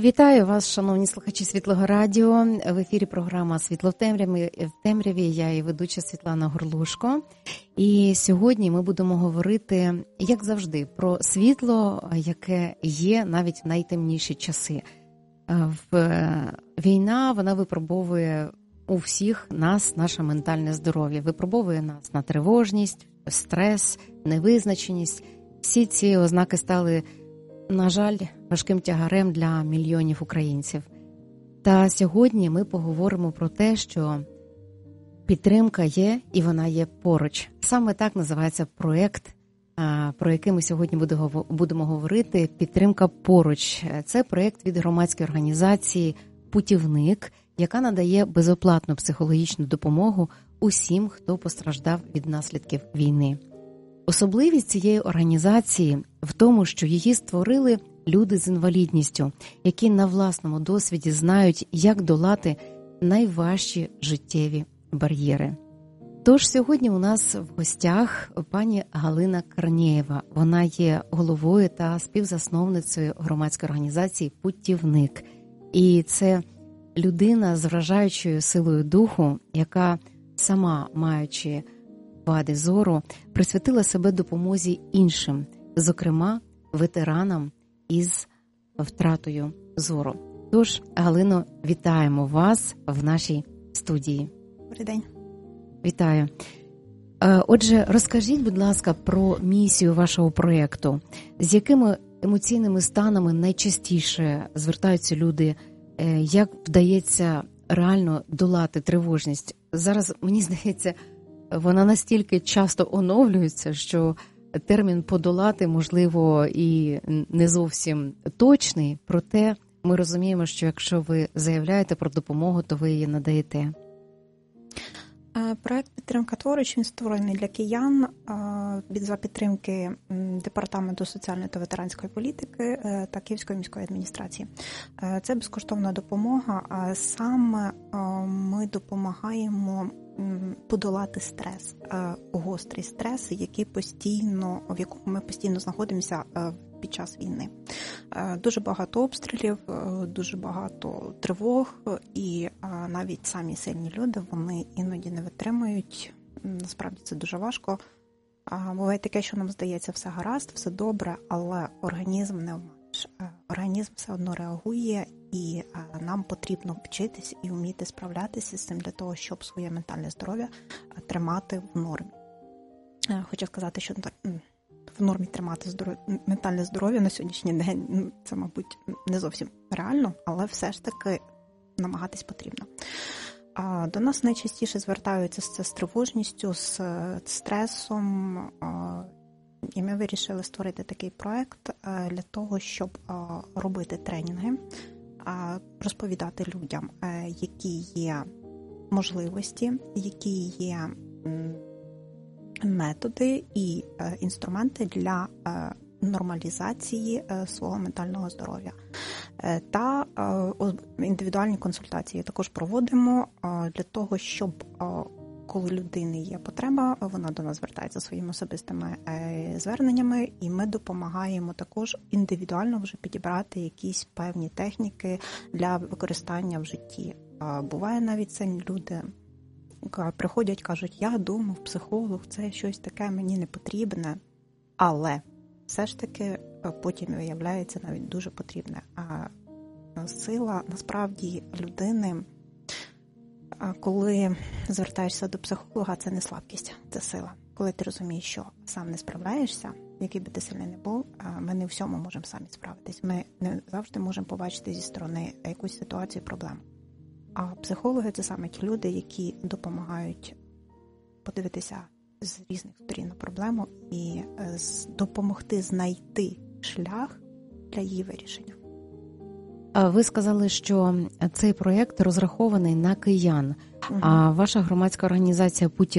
Вітаю вас, шановні слухачі Світлого радіо. В ефірі програма «Світло в темряві». Я і ведуча Світлана Горлушко. І сьогодні ми будемо говорити, як завжди, про світло, яке є навіть в найтемніші часи. Війна, вона випробовує у всіх нас наше ментальне здоров'я. Випробовує нас на тривожність, стрес, невизначеність. Всі ці ознаки стали, на жаль, важким тягарем для мільйонів українців. Та сьогодні ми поговоримо про те, що підтримка є і вона є поруч. Саме так називається проєкт, про який ми сьогодні будемо говорити. «Підтримка поруч». Це проєкт від громадської організації «Путівник», яка надає безоплатну психологічну допомогу усім, хто постраждав від наслідків війни. Особливість цієї організації в тому, що її створили люди з інвалідністю, які на власному досвіді знають, як долати найважчі життєві бар'єри. Тож сьогодні у нас в гостях пані Галина Корнєєва. Вона є головою та співзасновницею громадської організації «Путівник». І це людина з вражаючою силою духу, яка сама, маючи вади зору, присвятила себе допомозі іншим, зокрема ветеранам із втратою зору. Тож, Галино, вітаємо вас в нашій студії. Добрий день. Вітаю. Отже, розкажіть, будь ласка, про місію вашого проєкту. З якими емоційними станами найчастіше звертаються люди? Як вдається реально долати тривожність? Зараз, мені здається, вона настільки часто оновлюється, що термін «подолати», можливо, і не зовсім точний, проте ми розуміємо, що якщо ви заявляєте про допомогу, то ви її надаєте. Проект «Підтримка поруч» він створений для киян за підтримки Департаменту соціальної та ветеранської політики та Київської міської адміністрації. Це безкоштовна допомога, а саме ми допомагаємо подолати стрес, гострий стрес, в якому ми постійно знаходимося під час війни. Дуже багато обстрілів, дуже багато тривог, і навіть самі сильні люди, вони іноді не витримують. Насправді це дуже важко. Буває таке, що нам здається все гаразд, все добре, але організм не обманеш. Організм все одно реагує, і нам потрібно вчитись і вміти справлятися з цим для того, щоб своє ментальне здоров'я тримати в нормі. Хочу сказати, що в нормі тримати ментальне здоров'я на сьогоднішній день, це, мабуть, не зовсім реально, але все ж таки намагатись потрібно. До нас найчастіше звертаються з тривожністю, з стресом, і ми вирішили створити такий проект для того, щоб робити тренінги, розповідати людям, які є можливості, які є методи і інструменти для нормалізації свого ментального здоров'я. Та індивідуальні консультації також проводимо для того, щоб коли людини є потреба, вона до нас звертається своїми особистими зверненнями, і ми допомагаємо також індивідуально вже підібрати якісь певні техніки для використання в житті. Буває навіть це люди приходять, кажуть, я думав, психолог, це щось таке мені не потрібне, але все ж таки потім виявляється навіть дуже потрібне. А сила, насправді, людини, коли звертаєшся до психолога, це не слабкість, це сила. Коли ти розумієш, що сам не справляєшся, який би ти сильний не був, ми не в всьому можемо самі справитись. Ми не завжди можемо побачити зі сторони якусь ситуацію, проблему. А психологи – це саме ті люди, які допомагають подивитися з різних сторін на проблему і допомогти знайти шлях для її вирішення. Ви сказали, що цей проєкт розрахований на киян, а ваша громадська організація